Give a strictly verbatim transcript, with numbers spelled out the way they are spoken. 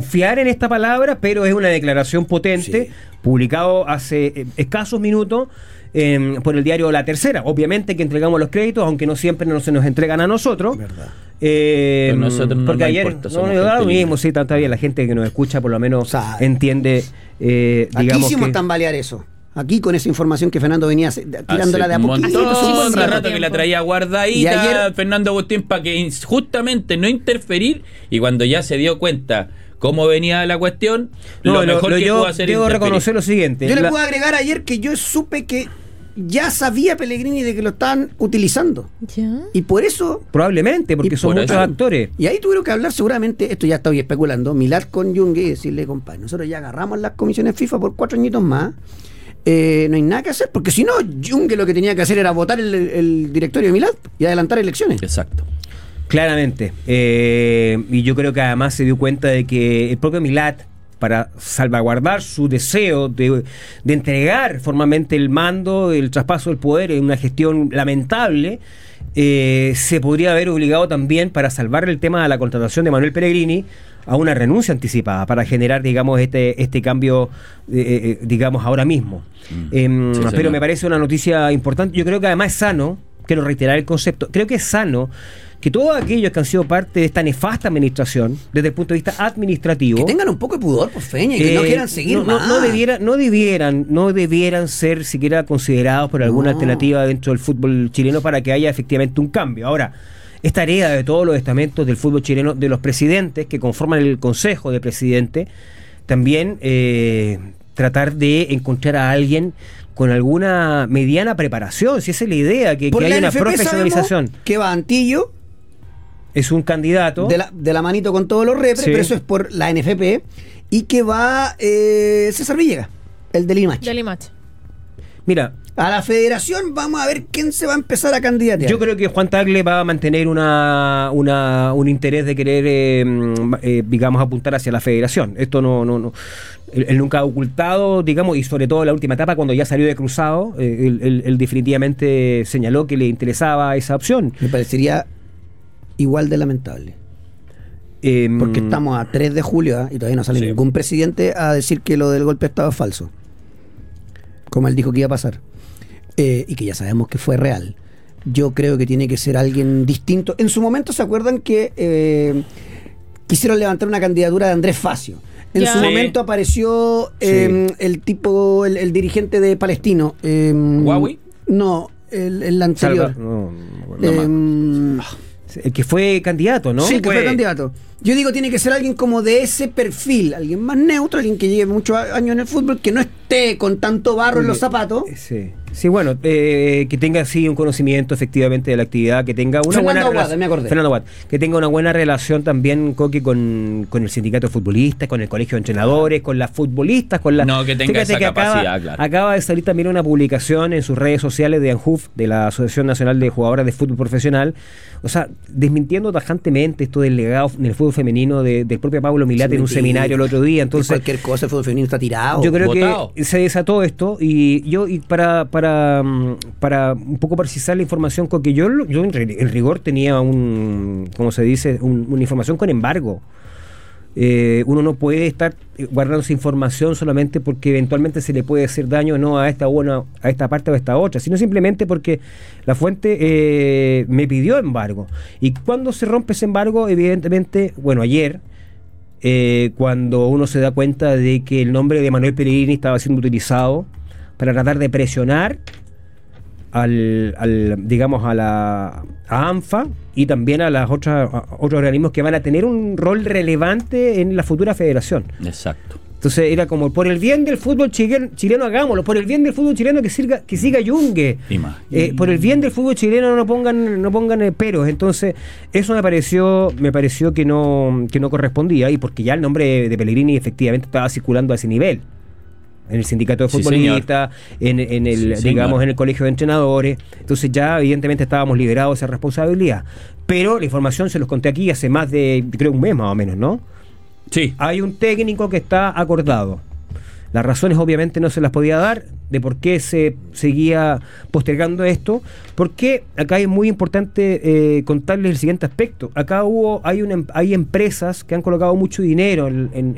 confiar en esta palabra, pero es una declaración potente, sí. publicado hace eh, escasos minutos eh, por el diario La Tercera. Obviamente que entregamos los créditos, aunque no siempre no se nos entregan a nosotros. Verdad. Eh, nosotros no porque nos ayer importa, no, no, lo mismo, sí, está bien, la gente que nos escucha por lo menos, o sea, entiende, eh, digamos, aquí hicimos que tambalear eso. Aquí con esa información que Fernando venía tirándola de a poquito. Un rato que la traía guardadita y ayer, Fernando Agustín para que justamente no interferir, y cuando ya se dio cuenta cómo venía la cuestión, no, lo, lo mejor lo, que yo pudo hacer debo reconocer lo siguiente. Yo la... le puedo agregar ayer que yo supe que ya sabía Pellegrini de que lo estaban utilizando. ¿Ya? Y por eso... Probablemente, porque son muchos eso. actores. Y ahí tuvieron que hablar seguramente, esto ya estoy especulando, Milad con Yungue y decirle, compadre, nosotros ya agarramos las comisiones FIFA por cuatro añitos más. Eh, no hay nada que hacer, porque si no, Yungue lo que tenía que hacer era votar el, el directorio de Milad y adelantar elecciones. Exacto. Claramente. Eh, y yo creo que además se dio cuenta de que el propio Milad, para salvaguardar su deseo de, de entregar formalmente el mando, el traspaso del poder en una gestión lamentable, eh, se podría haber obligado también, para salvar el tema de la contratación de Manuel Pellegrini, a una renuncia anticipada para generar, digamos, este este cambio, eh, eh, digamos, ahora mismo. Mm. Eh, sí, pero señor. Me parece una noticia importante. Yo creo que además es sano, quiero reiterar el concepto, creo que es sano que todos aquellos que han sido parte de esta nefasta administración, desde el punto de vista administrativo, que tengan un poco de pudor, por feña, y que eh, no quieran seguir no, más. No, no, debiera, no, debieran, no debieran ser siquiera considerados por alguna no. alternativa dentro del fútbol chileno para que haya efectivamente un cambio. Ahora, es tarea de todos los estamentos del fútbol chileno, de los presidentes que conforman el Consejo de Presidente, también eh, tratar de encontrar a alguien con alguna mediana preparación, si esa es la idea, que, que haya una profesionalización. Que va Antillo, es un candidato de la, de la manito con todos los repres, sí. pero eso es por la N F P, y que va eh, César Villegas, el del Limache. Del Limache. Mira, a la federación vamos a ver quién se va a empezar a candidatear. Yo creo que Juan Tagle va a mantener una, una un interés de querer, eh, eh, digamos, apuntar hacia la federación. Esto no, no, no él, él nunca ha ocultado, digamos, y sobre todo en la última etapa, cuando ya salió de Cruzado, eh, él, él, él definitivamente señaló que le interesaba esa opción. Me parecería igual de lamentable. Eh, Porque estamos a tres de julio, ¿eh? Y todavía no sale sí. ningún presidente a decir que lo del golpe de Estado es falso, como él dijo que iba a pasar. Eh, y que ya sabemos que fue real. Yo creo que tiene que ser alguien distinto. En su momento, ¿se acuerdan que eh, quisieron levantar una candidatura de Andrés Facio? En ya. su sí. momento apareció eh, sí. el tipo, el, el dirigente de Palestino. Eh, ¿Huawei? No, el, el anterior. Salva, no, no, eh, el que fue candidato, ¿no? Sí, el que fue, fue candidato. Yo digo, tiene que ser alguien como de ese perfil, alguien más neutro, alguien que lleve muchos años en el fútbol, que no esté con tanto barro sí, en los zapatos. Sí, sí, bueno, eh, que tenga sí un conocimiento efectivamente de la actividad, que tenga una Fernando buena Aguada, me acordé. Fernando Aguada, que tenga una buena relación también, Coqui, con, con el sindicato de futbolistas, con el colegio de entrenadores, con las futbolistas, con la. No, que tenga esa que capacidad, acaba, claro. Acaba de salir también una publicación en sus redes sociales de ANJUF, de la Asociación Nacional de Jugadoras de Fútbol Profesional, o sea, desmintiendo tajantemente esto del legado en el fútbol femenino de, del propio Pablo Milate en un seminario el otro día. Entonces, cualquier cosa, el fútbol femenino está tirado. Yo creo botado. que se desató esto y yo y para para para un poco precisar la información, con que yo, yo en, en rigor tenía un, ¿cómo se dice? Un, una información con embargo. Eh, uno no puede estar guardando esa información solamente porque eventualmente se le puede hacer daño no a esta una, a esta parte o a esta otra, sino simplemente porque la fuente eh, me pidió embargo. Y cuando se rompe ese embargo, evidentemente, bueno, ayer, eh, cuando uno se da cuenta de que el nombre de Manuel Pellegrini estaba siendo utilizado para tratar de presionar al, al digamos a la a ANFA y también a las otras a otros organismos que van a tener un rol relevante en la futura federación. Exacto. Entonces era como, por el bien del fútbol chileno, chileno hagámoslo, por el bien del fútbol chileno que siga que siga Yungue, eh, por el bien del fútbol chileno no pongan no pongan eh, peros. Entonces eso me pareció me pareció que no que no correspondía, y porque ya el nombre de, de Pellegrini efectivamente estaba circulando a ese nivel en el sindicato de futbolistas, sí, en, en el sí, digamos señor. en el colegio de entrenadores. Entonces ya evidentemente estábamos liberados de esa responsabilidad, pero la información se los conté aquí hace más de, creo, un mes más o menos, ¿no? Sí. Hay un técnico que está acordado. Las razones obviamente no se las podía dar de por qué se seguía postergando esto, porque acá es muy importante eh, contarles el siguiente aspecto. Acá hubo hay una hay empresas que han colocado mucho dinero en, en